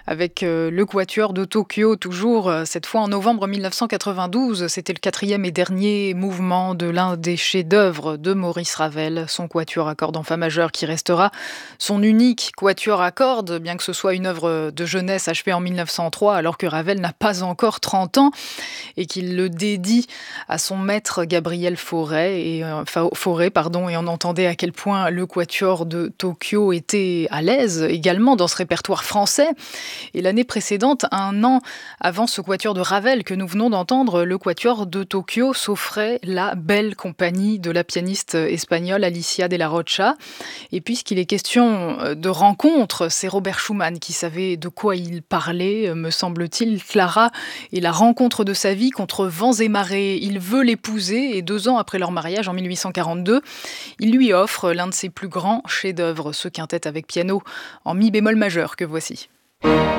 avec le Quatuor de Tokyo, toujours cette fois en novembre 1992. C'était le quatrième et dernier mouvement de l'un des chefs-d'œuvre de Maurice Ravel, son Quatuor à cordes en fa majeur, qui restera son unique Quatuor à cordes, bien que ce soit une œuvre de jeunesse achevée en 1903, alors que Ravel n'a pas encore 30 ans et qu'il le dédie à son maître Gabriel Fauré. Et on entendait à quel point le Quatuor de Tokyo était à l'aise également dans ce répertoire français. Et l'année précédente, un an avant ce Quatuor de Ravel que nous venons d'entendre, le Quatuor de Tokyo s'offrait la belle compagnie de la pianiste espagnole Alicia de la Rocha. Et puisqu'il est question de rencontre, c'est Robert Schumann qui savait de quoi il parlait, me semble-t-il. Clara est la rencontre de sa vie contre vents et marées. Il veut l'épouser et 2 ans après leur mariage, en 1842, il lui offre l'un de ses plus grands chefs-d'œuvre, ce quintet avec piano en mi bémol majeur que voici.